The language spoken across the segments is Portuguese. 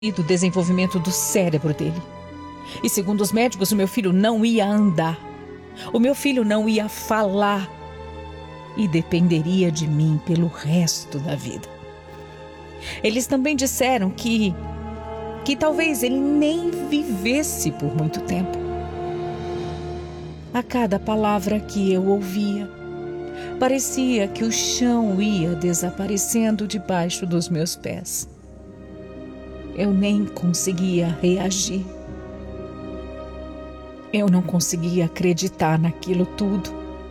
e do desenvolvimento do cérebro dele. E segundo os médicos, o meu filho não ia andar. O meu filho não ia falar. E dependeria de mim pelo resto da vida. Eles também disseram que talvez ele nem vivesse por muito tempo. A cada palavra que eu ouvia, parecia que o chão ia desaparecendo debaixo dos meus pés. Eu nem conseguia reagir. Eu não conseguia acreditar naquilo tudo.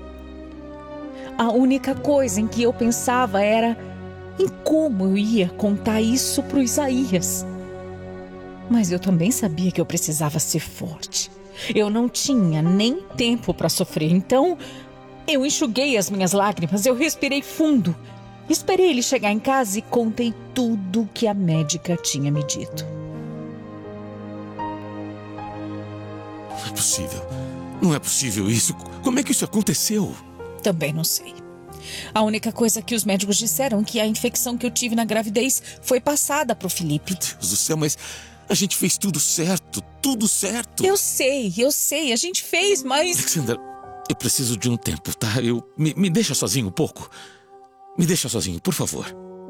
A única coisa em que eu pensava era em como eu ia contar isso para o Isaías. Mas eu também sabia que eu precisava ser forte. Eu não tinha nem tempo para sofrer, então eu enxuguei as minhas lágrimas, eu respirei fundo. Esperei ele chegar em casa e contei tudo que a médica tinha me dito. Não é possível. Não é possível isso. Como é que isso aconteceu? Também não sei. A única coisa que os médicos disseram é que a infecção que eu tive na gravidez foi passada pro Felipe. Meu Deus do céu, mas a gente fez tudo certo. Tudo certo. Eu sei. A gente fez, mas... Alexandra, eu preciso de um tempo, tá? Me deixa sozinho um pouco. Me deixa sozinho, por favor.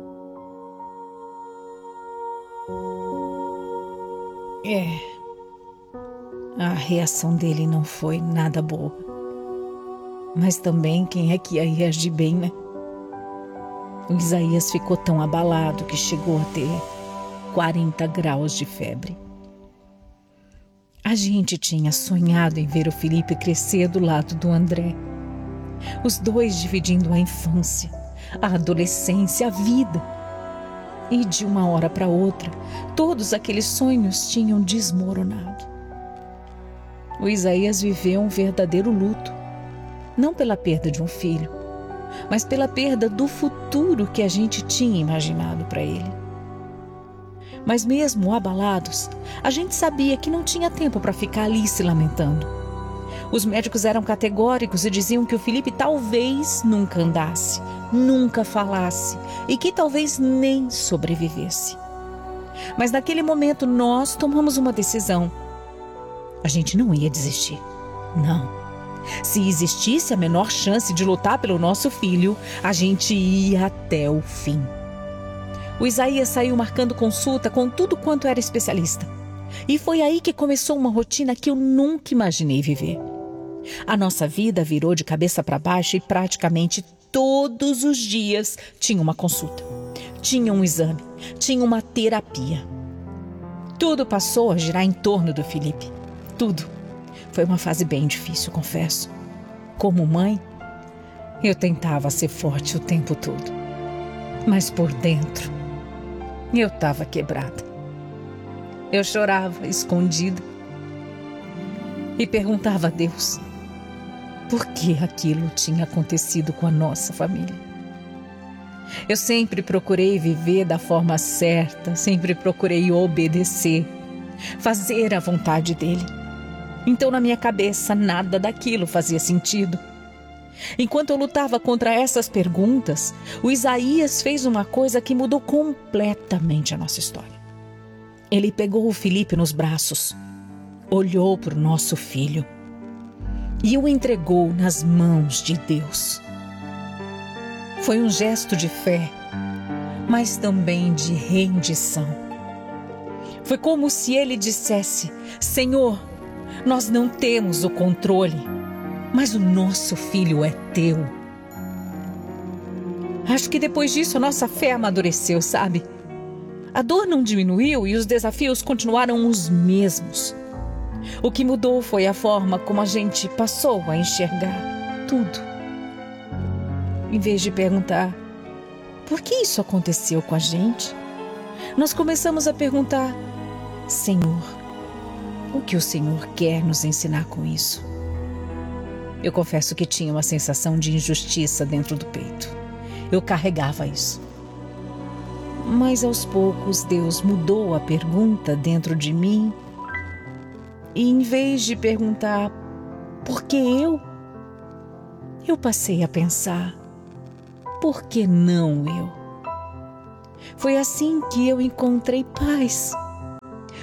A reação dele não foi nada boa. Mas também quem é que ia reagir bem, né? O Isaías ficou tão abalado que chegou a ter 40 graus de febre. A gente tinha sonhado em ver o Felipe crescer do lado do André. Os dois dividindo a infância, a adolescência, a vida. E de uma hora para outra, todos aqueles sonhos tinham desmoronado. O Isaías viveu um verdadeiro luto. Não pela perda de um filho, mas pela perda do futuro que a gente tinha imaginado para ele. Mas mesmo abalados, a gente sabia que não tinha tempo para ficar ali se lamentando. Os médicos eram categóricos e diziam que o Felipe talvez nunca andasse, nunca falasse e que talvez nem sobrevivesse. Mas naquele momento nós tomamos uma decisão. A gente não ia desistir, não. Se existisse a menor chance de lutar pelo nosso filho, a gente ia até o fim. O Isaías saiu marcando consulta com tudo quanto era especialista. E foi aí que começou uma rotina que eu nunca imaginei viver. A nossa vida virou de cabeça para baixo e praticamente todos os dias tinha uma consulta, tinha um exame, tinha uma terapia. Tudo passou a girar em torno do Felipe. Tudo. Foi uma fase bem difícil, confesso. Como mãe, eu tentava ser forte o tempo todo. Mas por dentro, eu estava quebrada. Eu chorava escondida e perguntava a Deus por que aquilo tinha acontecido com a nossa família. Eu sempre procurei viver da forma certa, sempre procurei obedecer, fazer a vontade dele. Então, na minha cabeça, nada daquilo fazia sentido. Enquanto eu lutava contra essas perguntas, o Isaías fez uma coisa que mudou completamente a nossa história. Ele pegou o Felipe nos braços, olhou para o nosso filho e o entregou nas mãos de Deus. Foi um gesto de fé, mas também de rendição. Foi como se ele dissesse: Senhor, nós não temos o controle, mas o nosso filho é teu. Acho que depois disso a nossa fé amadureceu, sabe? A dor não diminuiu e os desafios continuaram os mesmos. O que mudou foi a forma como a gente passou a enxergar tudo. Em vez de perguntar por que isso aconteceu com a gente, nós começamos a perguntar: Senhor, o que o Senhor quer nos ensinar com isso? Eu confesso que tinha uma sensação de injustiça dentro do peito. Eu carregava isso. Mas aos poucos Deus mudou a pergunta dentro de mim. E em vez de perguntar por que eu passei a pensar: por que não eu? Foi assim que eu encontrei paz.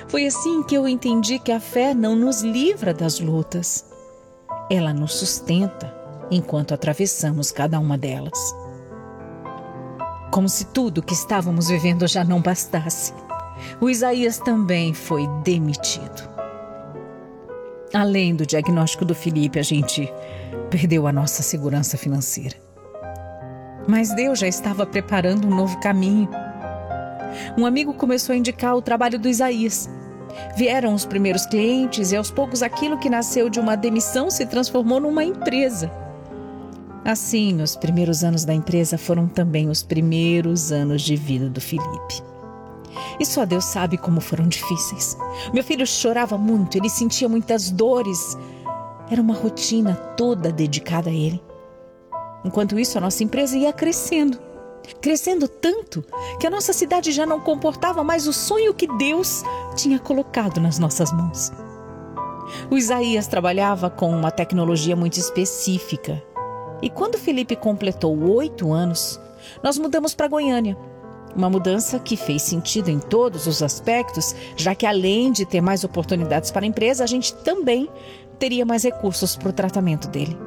Foi assim que eu entendi que a fé não nos livra das lutas. Ela nos sustenta enquanto atravessamos cada uma delas. Como se tudo que estávamos vivendo já não bastasse, o Isaías também foi demitido. Além do diagnóstico do Felipe, a gente perdeu a nossa segurança financeira. Mas Deus já estava preparando um novo caminho. Um amigo começou a indicar o trabalho do Isaías. Vieram os primeiros clientes e aos poucos aquilo que nasceu de uma demissão se transformou numa empresa. Assim, os primeiros anos da empresa foram também os primeiros anos de vida do Felipe. E só Deus sabe como foram difíceis. Meu filho chorava muito, ele sentia muitas dores. Era uma rotina toda dedicada a ele. Enquanto isso, a nossa empresa ia crescendo. Crescendo tanto que a nossa cidade já não comportava mais o sonho que Deus tinha colocado nas nossas mãos. O Isaías trabalhava com uma tecnologia muito específica. E quando Felipe completou 8 anos, nós mudamos para Goiânia. Uma mudança que fez sentido em todos os aspectos, já que além de ter mais oportunidades para a empresa, a gente também teria mais recursos para o tratamento dele.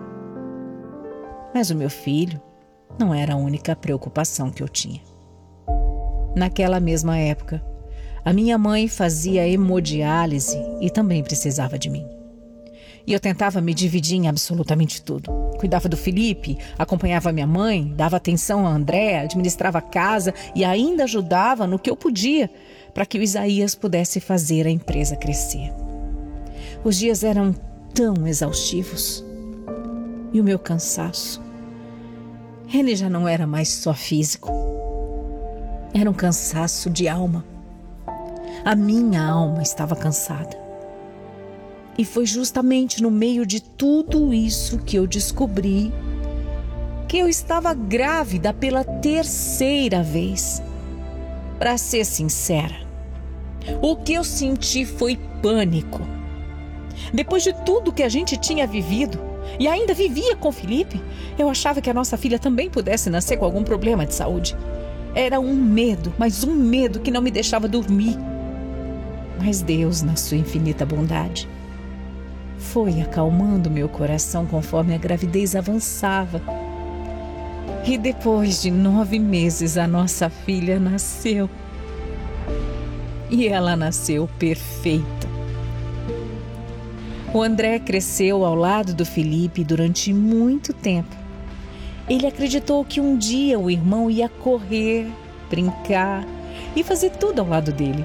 Mas o meu filho não era a única preocupação que eu tinha. Naquela mesma época, a minha mãe fazia hemodiálise e também precisava de mim. E eu tentava me dividir em absolutamente tudo. Cuidava do Felipe, acompanhava minha mãe, dava atenção a André, administrava a casa e ainda ajudava no que eu podia para que o Isaías pudesse fazer a empresa crescer. Os dias eram tão exaustivos. E o meu cansaço, ele já não era mais só físico. Era um cansaço de alma. A minha alma estava cansada. E foi justamente no meio de tudo isso que eu descobri que eu estava grávida pela 3ª vez. Para ser sincera, o que eu senti foi pânico. Depois de tudo que a gente tinha vivido, e ainda vivia com o Felipe, eu achava que a nossa filha também pudesse nascer com algum problema de saúde. Era um medo, mas um medo que não me deixava dormir. Mas Deus, na sua infinita bondade, foi acalmando meu coração conforme a gravidez avançava. E depois de 9 meses, a nossa filha nasceu. E ela nasceu perfeita. O André cresceu ao lado do Felipe durante muito tempo. Ele acreditou que um dia o irmão ia correr, brincar e fazer tudo ao lado dele.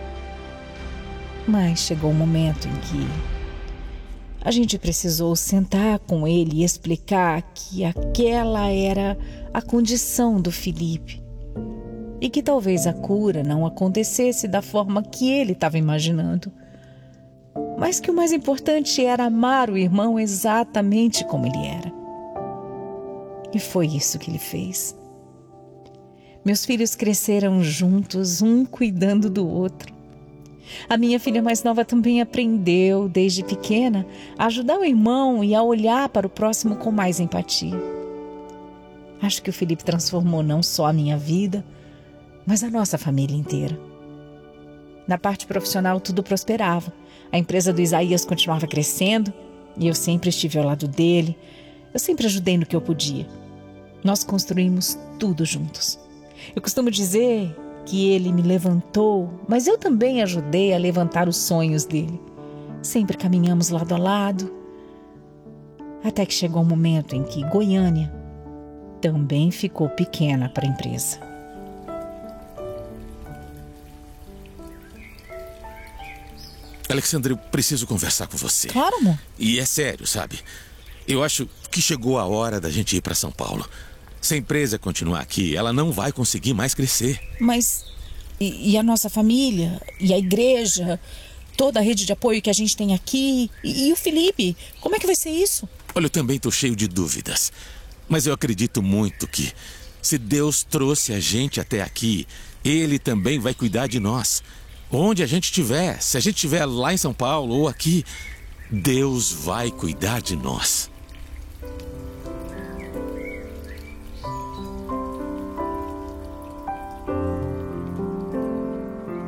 Mas chegou um momento em que a gente precisou sentar com ele e explicar que aquela era a condição do Felipe e que talvez a cura não acontecesse da forma que ele estava imaginando, mas que o mais importante era amar o irmão exatamente como ele era. E foi isso que ele fez. Meus filhos cresceram juntos, um cuidando do outro. A minha filha mais nova também aprendeu, desde pequena, a ajudar o irmão e a olhar para o próximo com mais empatia. Acho que o Felipe transformou não só a minha vida, mas a nossa família inteira. Na parte profissional, tudo prosperava. A empresa do Isaías continuava crescendo e eu sempre estive ao lado dele. Eu sempre ajudei no que eu podia. Nós construímos tudo juntos. Eu costumo dizer que ele me levantou, mas eu também ajudei a levantar os sonhos dele. Sempre caminhamos lado a lado, até que chegou um momento em que Goiânia também ficou pequena para a empresa. Alexandre, eu preciso conversar com você. Claro, amor. E é sério, sabe? Eu acho que chegou a hora da gente ir para São Paulo. Se a empresa continuar aqui, ela não vai conseguir mais crescer. Mas e a nossa família? E a igreja? Toda a rede de apoio que a gente tem aqui? E o Felipe? Como é que vai ser isso? Olha, eu também estou cheio de dúvidas. Mas eu acredito muito que, se Deus trouxe a gente até aqui, Ele também vai cuidar de nós. Onde a gente estiver, se a gente estiver lá em São Paulo ou aqui, Deus vai cuidar de nós.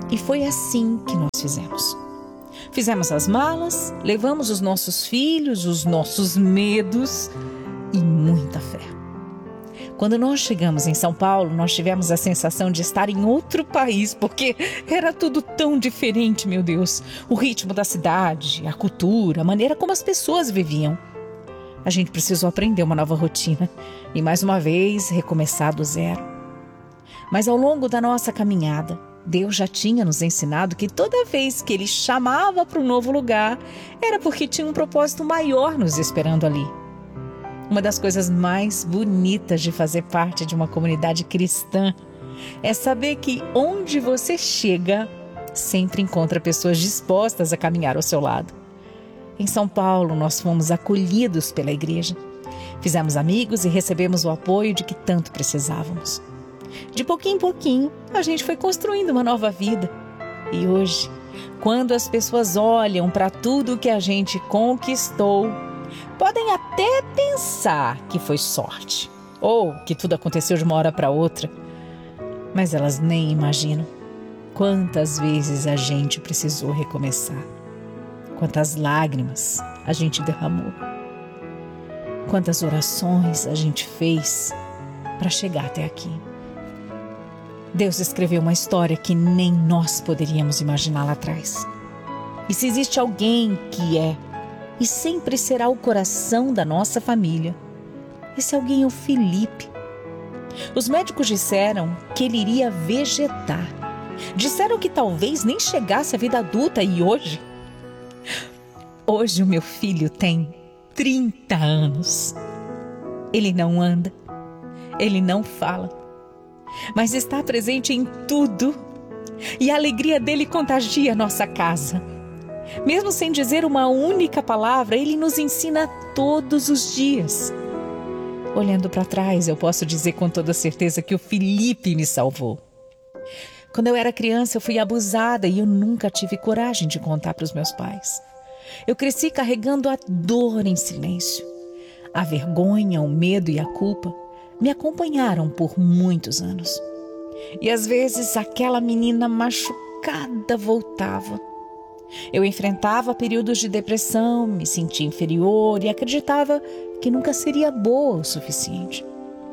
E foi assim que nós fizemos. Fizemos as malas, levamos os nossos filhos, os nossos medos e muita fé. Quando nós chegamos em São Paulo, nós tivemos a sensação de estar em outro país, porque era tudo tão diferente, meu Deus. O ritmo da cidade, a cultura, a maneira como as pessoas viviam. A gente precisou aprender uma nova rotina e, mais uma vez, recomeçar do zero. Mas ao longo da nossa caminhada, Deus já tinha nos ensinado que toda vez que Ele chamava para um novo lugar, era porque tinha um propósito maior nos esperando ali. Uma das coisas mais bonitas de fazer parte de uma comunidade cristã é saber que onde você chega, sempre encontra pessoas dispostas a caminhar ao seu lado. Em São Paulo, nós fomos acolhidos pela igreja. Fizemos amigos e recebemos o apoio de que tanto precisávamos. De pouquinho em pouquinho, a gente foi construindo uma nova vida. E hoje, quando as pessoas olham para tudo que a gente conquistou, podem até pensar que foi sorte ou que tudo aconteceu de uma hora para outra, mas elas nem imaginam quantas vezes a gente precisou recomeçar, quantas lágrimas a gente derramou, quantas orações a gente fez para chegar até aqui. Deus escreveu uma história que nem nós poderíamos imaginar lá atrás. E se existe alguém que é e sempre será o coração da nossa família, esse alguém é o Felipe. Os médicos disseram que ele iria vegetar. Disseram que talvez nem chegasse à vida adulta e hoje o meu filho tem 30 anos. Ele não anda, ele não fala, mas está presente em tudo. E a alegria dele contagia a nossa casa. Mesmo sem dizer uma única palavra, ele nos ensina todos os dias. Olhando para trás, eu posso dizer com toda certeza que o Felipe me salvou. Quando eu era criança, eu fui abusada e eu nunca tive coragem de contar para os meus pais. Eu cresci carregando a dor em silêncio. A vergonha, o medo e a culpa me acompanharam por muitos anos. E às vezes aquela menina machucada voltava. Eu enfrentava períodos de depressão, me sentia inferior e acreditava que nunca seria boa o suficiente.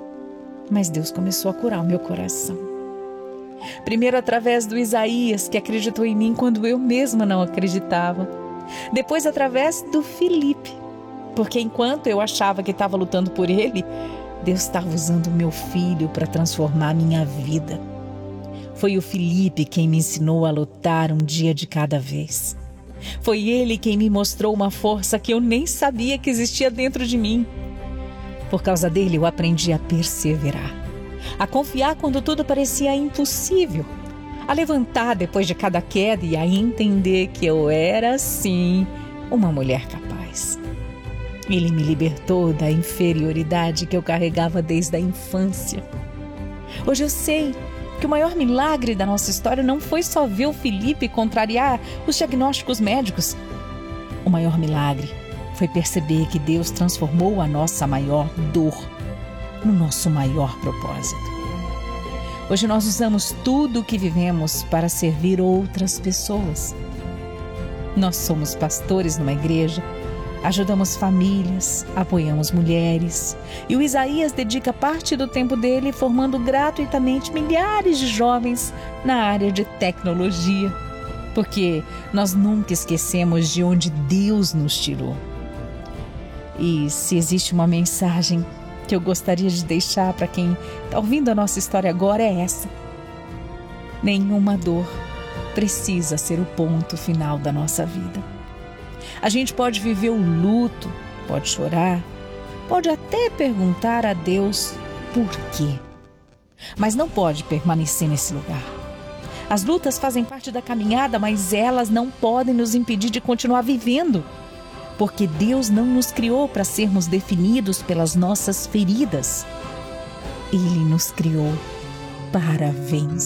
Mas Deus começou a curar o meu coração. Primeiro através do Isaías, que acreditou em mim quando eu mesma não acreditava. Depois através do Felipe, porque enquanto eu achava que estava lutando por ele, Deus estava usando o meu filho para transformar a minha vida. Foi o Felipe quem me ensinou a lutar um dia de cada vez. Foi ele quem me mostrou uma força que eu nem sabia que existia dentro de mim. Por causa dele, eu aprendi a perseverar, a confiar quando tudo parecia impossível, a levantar depois de cada queda e a entender que eu era, sim, uma mulher capaz. Ele me libertou da inferioridade que eu carregava desde a infância. Hoje eu sei que o maior milagre da nossa história não foi só ver o Felipe contrariar os diagnósticos médicos. O maior milagre foi perceber que Deus transformou a nossa maior dor no nosso maior propósito. Hoje nós usamos tudo o que vivemos para servir outras pessoas. Nós somos pastores numa igreja, ajudamos famílias, apoiamos mulheres. E o Isaías dedica parte do tempo dele formando gratuitamente milhares de jovens na área de tecnologia. Porque nós nunca esquecemos de onde Deus nos tirou. E se existe uma mensagem que eu gostaria de deixar para quem está ouvindo a nossa história agora é essa: nenhuma dor precisa ser o ponto final da nossa vida. A gente pode viver o luto, pode chorar, pode até perguntar a Deus por quê, mas não pode permanecer nesse lugar. As lutas fazem parte da caminhada, mas elas não podem nos impedir de continuar vivendo, porque Deus não nos criou para sermos definidos pelas nossas feridas. Ele nos criou para vencer.